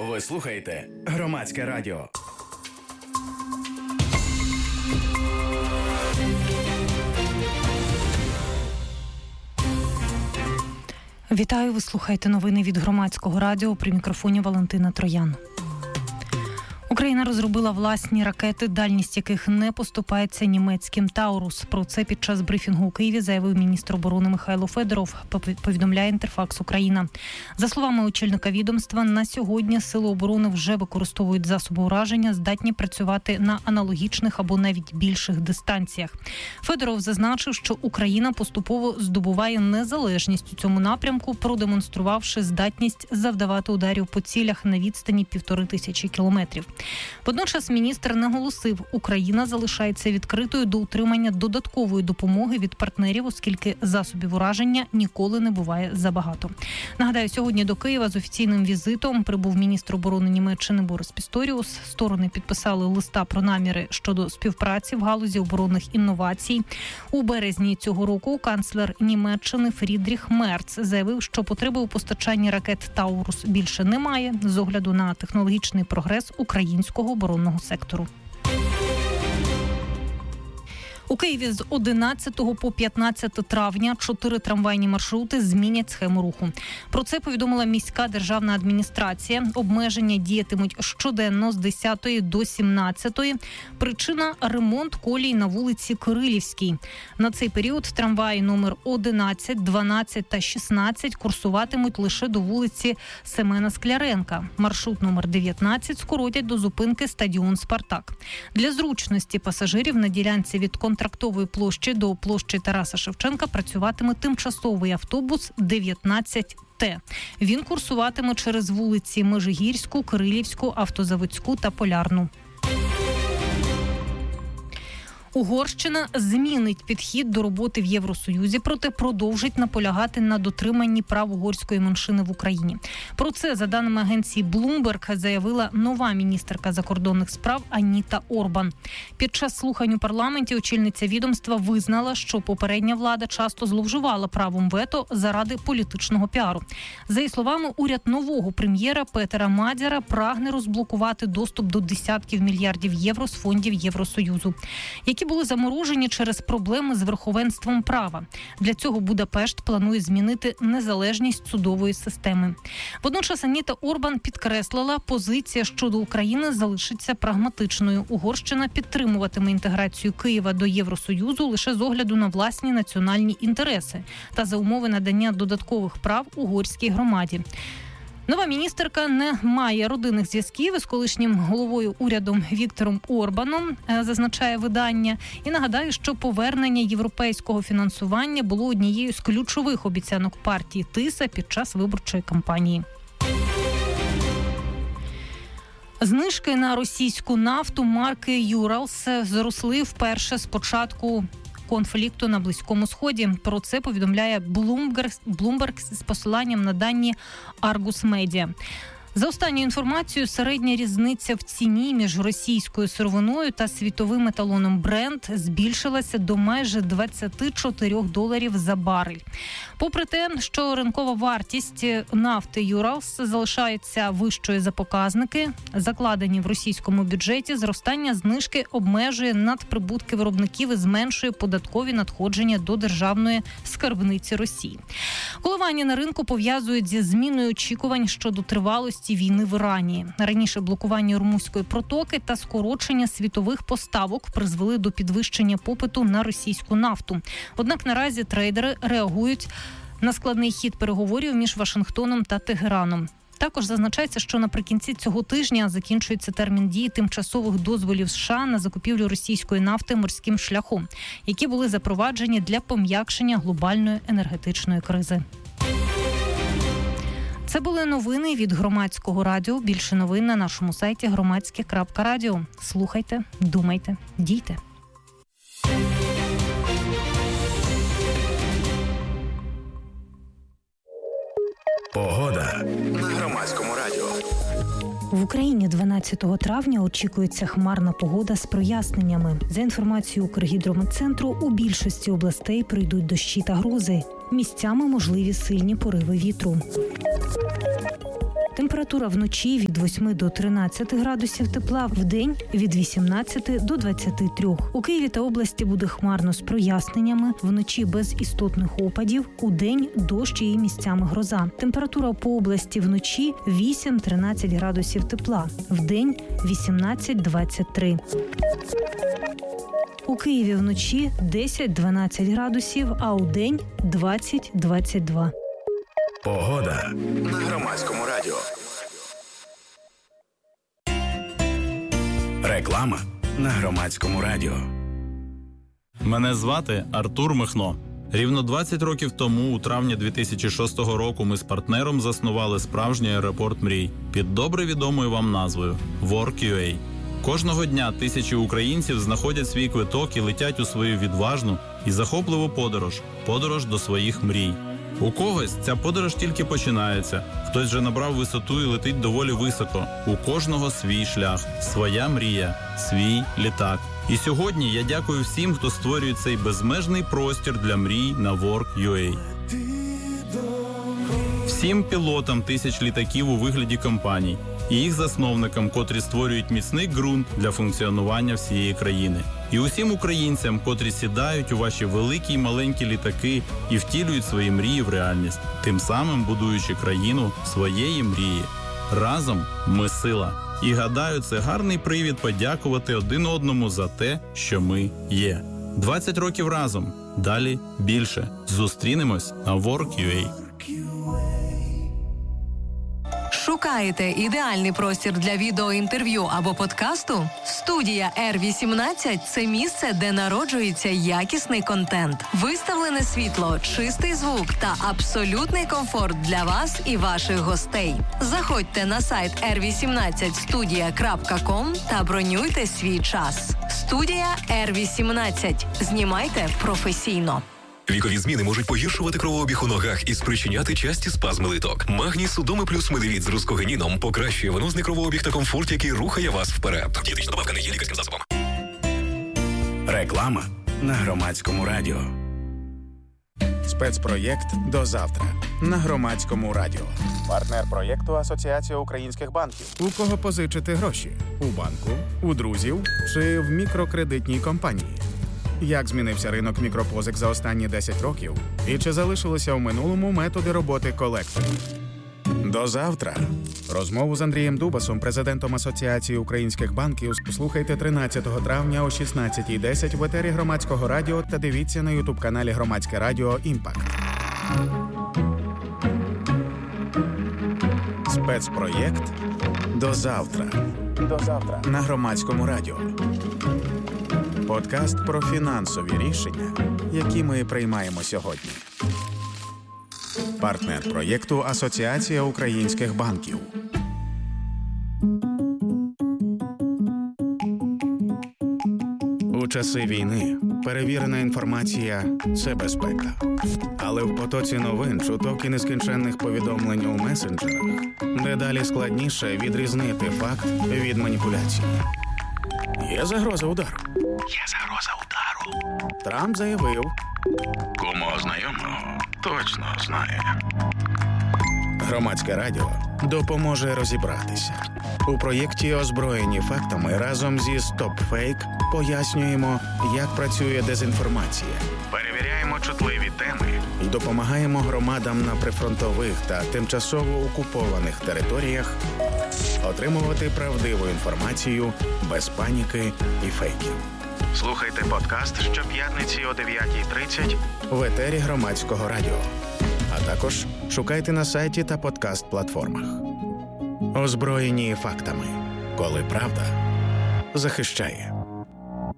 Ви слухаєте Громадське радіо. Вітаю, ви слухаєте новини від Громадського радіо, при мікрофоні Валентина Троян. Україна розробила власні ракети, дальність яких не поступається німецьким «Таурус». Про це під час брифінгу у Києві заявив міністр оборони Михайло Федоров, повідомляє Інтерфакс Україна. За словами очільника відомства, на сьогодні Сили оборони вже використовують засоби ураження, здатні працювати на аналогічних або навіть більших дистанціях. Федоров зазначив, що Україна поступово здобуває незалежність у цьому напрямку, продемонструвавши здатність завдавати ударів по цілях на відстані 1500 кілометрів. Водночас міністр наголосив, Україна залишається відкритою до утримання додаткової допомоги від партнерів, оскільки засобів ураження ніколи не буває забагато. Нагадаю, сьогодні до Києва з офіційним візитом прибув міністр оборони Німеччини Борис Пісторіус. Сторони підписали листа про наміри щодо співпраці в галузі оборонних інновацій. У березні цього року канцлер Німеччини Фрідріх Мерц заявив, що потреби у постачанні ракет «Таурус» більше немає з огляду на технологічний прогрес українського оборонного сектору. У Києві з 11 по 15 травня 4 трамвайні маршрути змінять схему руху. Про це повідомила міська державна адміністрація. Обмеження діятимуть щоденно з 10 до 17. Причина – ремонт колій на вулиці Кирилівській. На цей період трамваї номер 11, 12 та 16 курсуватимуть лише до вулиці Семена Скляренка. Маршрут номер 19 скоротять до зупинки стадіон «Спартак». Для зручності пасажирів на ділянці від Контрактової площі до площі Тараса Шевченка працюватиме тимчасовий автобус 19Т. Він курсуватиме через вулиці Межигірську, Кирилівську, Автозаводську та Полярну. Угорщина змінить підхід до роботи в Євросоюзі, проте продовжить наполягати на дотриманні прав угорської меншини в Україні. Про це, за даними агенції Bloomberg, заявила нова міністерка закордонних справ Аніта Орбан. Під час слухань у парламенті очільниця відомства визнала, що попередня влада часто зловживала правом вето заради політичного піару. За її словами, уряд нового прем'єра Петера Мадяра прагне розблокувати доступ до десятків мільярдів євро з фондів Євросоюзу, які були заморожені через проблеми з верховенством права. Для цього Будапешт планує змінити незалежність судової системи. Водночас Аніта Орбан підкреслила, позиція щодо України залишиться прагматичною. Угорщина підтримуватиме інтеграцію Києва до Євросоюзу лише з огляду на власні національні інтереси та за умови надання додаткових прав угорській громаді. Нова міністерка не має родинних зв'язків із колишнім головою уряду Віктором Орбаном, зазначає видання. І нагадаю, що повернення європейського фінансування було однією з ключових обіцянок партії Тиса під час виборчої кампанії. Знижки на російську нафту марки «Юралс» зросли вперше з початку конфлікту на Близькому Сході. Про це повідомляє Bloomberg з посиланням на дані Argus Media. За останньою інформацією, середня різниця в ціні між російською сировиною та світовим еталоном Brent збільшилася до майже $24 за барель. Попри те, що ринкова вартість нафти «Юралс» залишається вищою за показники, закладені в російському бюджеті, зростання знижки обмежує надприбутки виробників і зменшує податкові надходження до державної скарбниці Росії. Коливання на ринку пов'язують зі зміною очікувань щодо тривалості війни в Ірані. Раніше блокування Ормузької протоки та скорочення світових поставок призвели до підвищення попиту на російську нафту. Однак наразі трейдери реагують на складний хід переговорів між Вашингтоном та Тегераном. Також зазначається, що наприкінці цього тижня закінчується термін дії тимчасових дозволів США на закупівлю російської нафти морським шляхом, які були запроваджені для пом'якшення глобальної енергетичної кризи. Це були новини від Громадського радіо. Більше новин на нашому сайті громадське.радіо. Слухайте, думайте, дійте. Погода на Громадському радіо. В Україні 12 травня очікується хмарна погода з проясненнями. За інформацією Укргідрометцентру, у більшості областей прийдуть дощі та грози. Місцями можливі сильні пориви вітру. Температура вночі від 8 до 13 градусів тепла, вдень від 18 до 23. У Києві та області буде хмарно з проясненнями, вночі без істотних опадів, удень дощ і місцями гроза. Температура по області вночі 8-13 градусів тепла, вдень 18-23. У Києві вночі 10-12 градусів, а удень 20-22. Погода на Громадському радіо. Реклама на Громадському радіо. Мене звати Артур Михно. Рівно 20 років тому, у травні 2006 року, ми з партнером заснували справжній аеропорт мрій під добре відомою вам назвою Work.ua. Кожного дня тисячі українців знаходять свій квиток і летять у свою відважну і захопливу подорож до своїх мрій. У когось ця подорож тільки починається, хтось вже набрав висоту і летить доволі високо. У кожного свій шлях, своя мрія, свій літак. І сьогодні я дякую всім, хто створює цей безмежний простір для мрій на Work.ua. Всім пілотам тисяч літаків у вигляді компаній і їх засновникам, котрі створюють міцний ґрунт для функціонування всієї країни. І усім українцям, котрі сідають у ваші великі й маленькі літаки і втілюють свої мрії в реальність, тим самим будуючи країну своєї мрії. Разом ми сила. І гадаю, це гарний привід подякувати один одному за те, що ми є. 20 років разом. Далі більше. Зустрінемось на Work.ua. Шукаєте ідеальний простір для відеоінтерв'ю або подкасту? Студія R18 – це місце, де народжується якісний контент. Виставлене світло, чистий звук та абсолютний комфорт для вас і ваших гостей. Заходьте на сайт r18studia.com та бронюйте свій час. Студія R18. Знімайте професійно. Вікові зміни можуть погіршувати кровообіг у ногах і спричиняти часті спазми литок. Магній Судоми плюс медивіт з рускогеніном покращує венозний кровообіг та комфорт, який рухає вас вперед. Дієтична добавка не є лікарським засобом. Реклама на Громадському радіо. Спецпроєкт «До завтра» на Громадському радіо. Партнер проєкту Асоціація українських банків. У кого позичити гроші? У банку, у друзів чи в мікрокредитній компанії? Як змінився ринок мікропозик за останні 10 років? І чи залишилися в минулому методи роботи колекторів? До завтра. Розмову з Андрієм Дубасом, президентом Асоціації українських банків, слухайте 13 травня о 16:10 в етері Громадського радіо та дивіться на ютуб-каналі Громадське радіо «Імпакт». Спецпроєкт «До завтра». До завтра на Громадському радіо. Подкаст про фінансові рішення, які ми приймаємо сьогодні. Партнер проєкту Асоціація українських банків. У часи війни перевірена інформація – це безпека. Але в потоці новин, чуток і нескінченних повідомлень у месенджерах дедалі складніше відрізнити факт від маніпуляції. Є загроза удару. Трамп заявив. Кому знайомого точно знає. Громадське радіо допоможе розібратися. У проєкті «Озброєні фактами» разом зі «Стоп-фейк» пояснюємо, як працює дезінформація. Перевіряємо чутливі теми і допомагаємо громадам на прифронтових та тимчасово окупованих територіях отримувати правдиву інформацію без паніки і фейків. Слухайте подкаст щоп'ятниці о 9:30 в етері Громадського радіо. А також шукайте на сайті та подкаст-платформах. Озброєні фактами, коли правда захищає.